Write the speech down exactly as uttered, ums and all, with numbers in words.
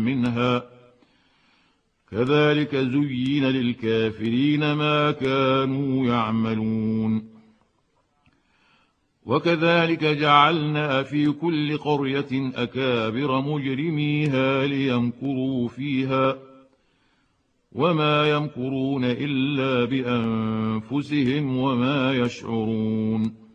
منها كذلك زين للكافرين ما كانوا يعملون وكذلك جعلنا في كل قرية أكابر مجرميها ليمكروا فيها وما يمكرون إلا بأنفسهم وما يشعرون